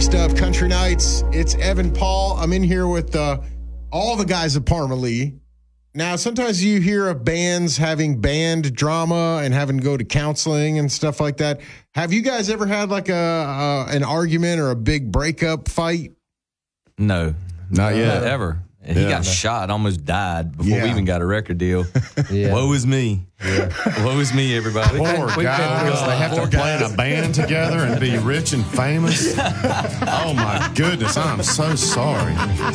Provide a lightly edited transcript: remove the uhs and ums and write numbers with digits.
Of Country Nights. It's Evan Paul. I'm in here with all the guys at Parmalee. Now, sometimes you hear of bands having band drama and having to go to counseling and stuff like that. Have you guys ever had like an argument or a big breakup fight? No, not yet. Not ever. He got shot, almost died before we even got a record deal. Woe is me. Woe is me, everybody. Poor guys. They have to play in a band together and be rich and famous. Oh, my goodness. I'm so sorry.